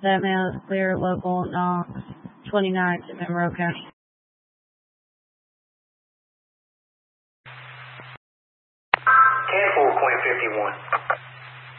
that mail is clear, local, Knox 29 to Monroe County. 10-4, Queen 51.